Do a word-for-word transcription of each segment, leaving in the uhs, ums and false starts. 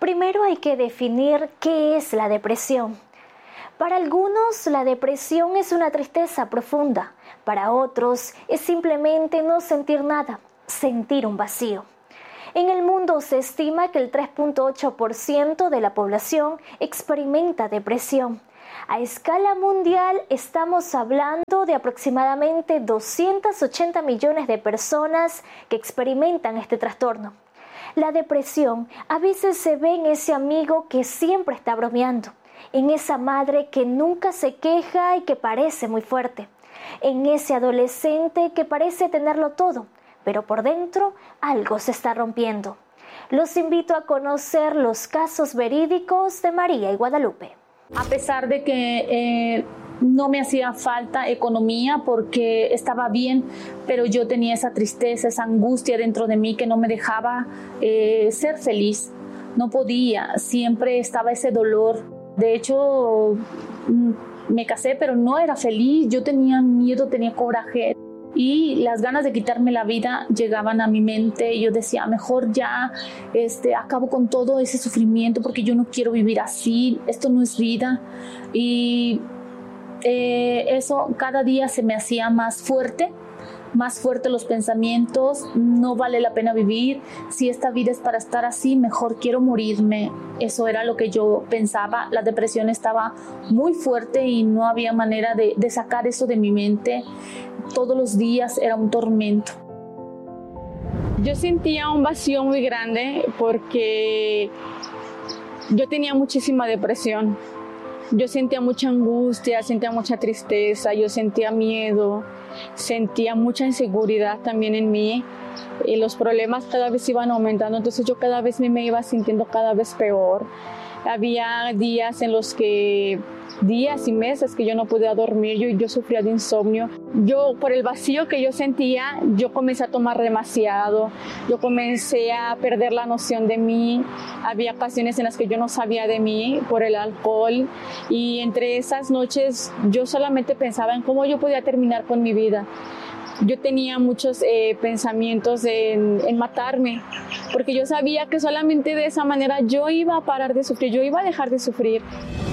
Primero hay que definir qué es la depresión. Para algunos, la depresión es una tristeza profunda. Para otros, es simplemente no sentir nada, sentir un vacío. En el mundo se estima que el tres punto ocho por ciento de la población experimenta depresión. A escala mundial estamos hablando de aproximadamente doscientos ochenta millones de personas que experimentan este trastorno. La depresión a veces se ve en ese amigo que siempre está bromeando, en esa madre que nunca se queja y que parece muy fuerte, en ese adolescente que parece tenerlo todo, pero por dentro algo se está rompiendo. Los invito a conocer los casos verídicos de María y Guadalupe. A pesar de que eh, no me hacía falta economía porque estaba bien, pero yo tenía esa tristeza, esa angustia dentro de mí que no me dejaba eh, ser feliz. No podía, siempre estaba ese dolor. De hecho, me casé, pero no era feliz. Yo tenía miedo, tenía coraje. Y las ganas de quitarme la vida llegaban a mi mente y yo decía, mejor ya este, acabo con todo ese sufrimiento porque yo no quiero vivir así, esto no es vida. Y eh, eso cada día se me hacía más fuerte, más fuerte los pensamientos, no vale la pena vivir, si esta vida es para estar así, mejor quiero morirme. Eso era lo que yo pensaba, la depresión estaba muy fuerte y no había manera de, de sacar eso de mi mente. Todos los días era un tormento. Yo sentía un vacío muy grande porque yo tenía muchísima depresión. Yo sentía mucha angustia, sentía mucha tristeza, yo sentía miedo, sentía mucha inseguridad también en mí y los problemas cada vez iban aumentando, entonces yo cada vez me iba sintiendo cada vez peor. Había días en los que, días y meses que yo no podía dormir, yo, yo sufría de insomnio. Yo, por el vacío que yo sentía, yo comencé a tomar demasiado, yo comencé a perder la noción de mí. Había ocasiones en las que yo no sabía de mí por el alcohol y entre esas noches yo solamente pensaba en cómo yo podía terminar con mi vida. Yo tenía muchos eh, pensamientos en, en matarme, porque yo sabía que solamente de esa manera yo iba a parar de sufrir, yo iba a dejar de sufrir.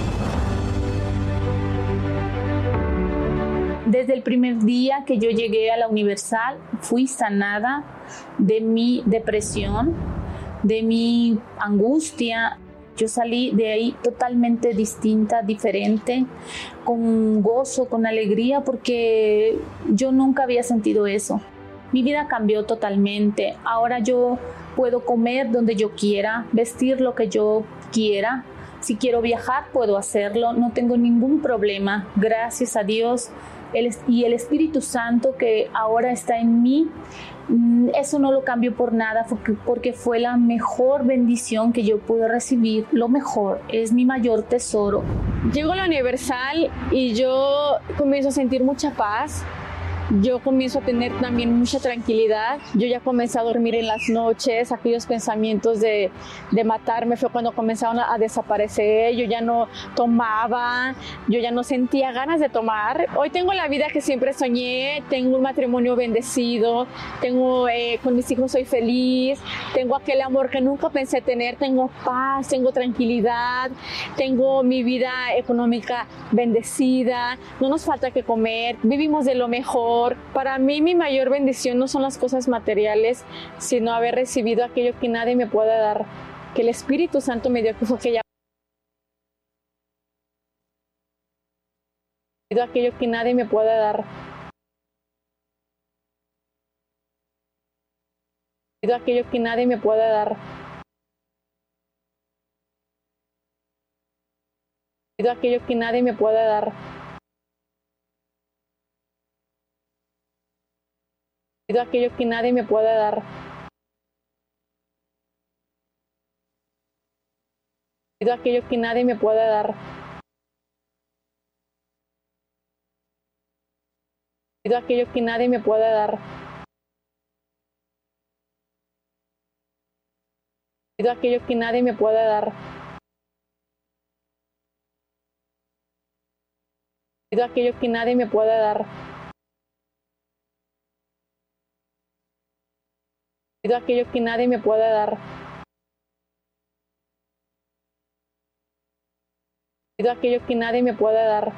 Desde el primer día que yo llegué a la Universal, fui sanada de mi depresión, de mi angustia. Yo salí de ahí totalmente distinta, diferente, con gozo, con alegría, porque yo nunca había sentido eso. Mi vida cambió totalmente. Ahora yo puedo comer donde yo quiera, vestir lo que yo quiera. Si quiero viajar, puedo hacerlo. No tengo ningún problema. Gracias a Dios. El, y el Espíritu Santo que ahora está en mí, eso no lo cambio por nada, porque, porque fue la mejor bendición que yo pude recibir. Lo mejor, es mi mayor tesoro. Llego a la Universal y yo comienzo a sentir mucha paz. Yo comienzo a tener también mucha tranquilidad. Yo ya comencé a dormir en las noches. Aquellos pensamientos de, de matarme fue cuando comenzaron a, a desaparecer. Yo ya no tomaba, yo ya no sentía ganas de tomar. Hoy tengo la vida que siempre soñé. Tengo un matrimonio bendecido. Tengo, eh, con mis hijos soy feliz. Tengo aquel amor que nunca pensé tener. Tengo paz, tengo tranquilidad. Tengo mi vida económica bendecida. No nos falta que comer. Vivimos de lo mejor. Para mí mi mayor bendición no son las cosas materiales, sino haber recibido aquello que nadie me puede dar, que el Espíritu Santo me dio, que fue aquella, aquello que nadie me puede dar, aquello que nadie me puede dar, aquello que nadie me puede dar. Aquello que nadie me puede dar. Aquello que nadie me puede dar. Aquello que nadie me puede dar. Aquello que nadie me puede dar. Aquello que nadie me puede dar. Aquello que nadie me puede dar. Pido aquello que nadie me puede dar.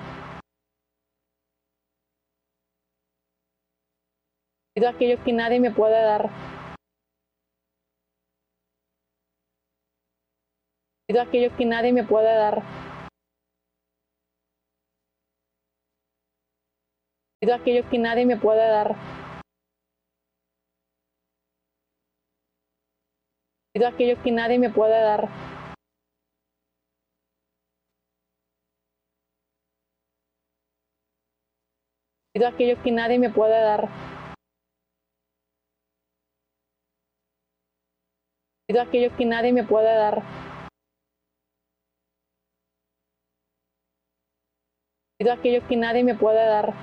Pido aquello que nadie me puede dar. Pido aquello que nadie me puede dar. Pido aquello que nadie me puede dar. Pido aquello que nadie me puede dar. Pido aquello que nadie me puede dar. Pido aquello que nadie me puede dar. Pido aquello que nadie me puede dar.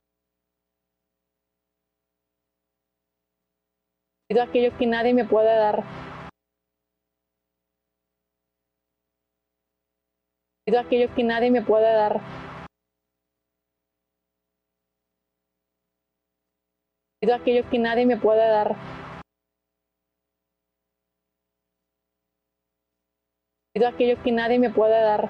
Pido aquello que nadie me puede dar. Pido aquello que nadie me puede dar. Pido aquello que nadie me puede dar. Pido aquello que nadie me puede dar.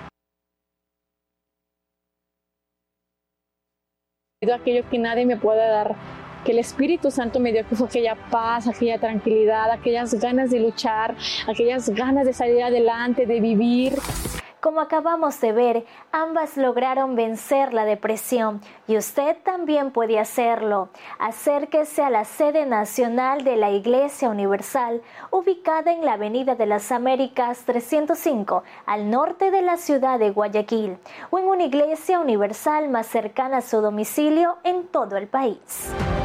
Pido aquello que nadie me puede dar. Que el Espíritu Santo me dio, que fue aquella paz, aquella tranquilidad, aquellas ganas de luchar, aquellas ganas de salir adelante, de vivir. Como acabamos de ver, ambas lograron vencer la depresión y usted también puede hacerlo. Acérquese a la sede nacional de la Iglesia Universal, ubicada en la Avenida de las Américas trescientos cinco, al norte de la ciudad de Guayaquil, o en una iglesia universal más cercana a su domicilio en todo el país.